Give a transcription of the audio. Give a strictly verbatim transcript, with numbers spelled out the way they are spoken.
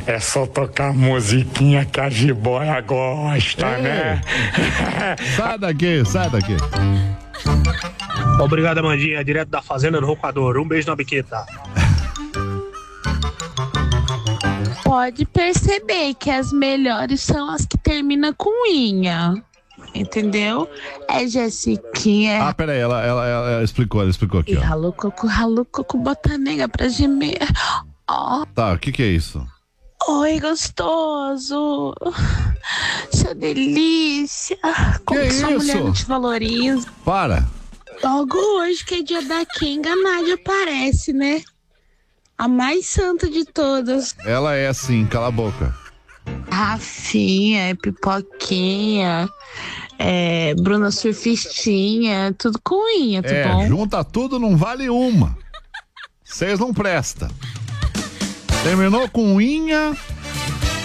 É só tocar a musiquinha que a jiboia gosta, Ei. né? Sai daqui, sai daqui. Obrigado, Amandinha, direto da Fazenda do Roquador. Um beijo na biqueta. Pode perceber que as melhores são as que terminam com inha. Entendeu? É Jessiquinha. Ah, peraí, ela, ela, ela, ela explicou, ela explicou aqui, E ó. ralou coco, ralou coco, bota nega pra gemer. Ó. Tá, o que que é isso? Oi, gostoso. Seu delícia. Como Que que sua mulher isso? não te valoriza? Para. Logo hoje, que é dia da Kenga, a Nádia aparece, né? A mais santa de todas. Ela é assim, cala a boca. Rafinha, é Pipoquinha, é Bruna Surfistinha, tudo com unha, tá É, bom? junta tudo, não vale uma. Vocês não prestam. Terminou com unha,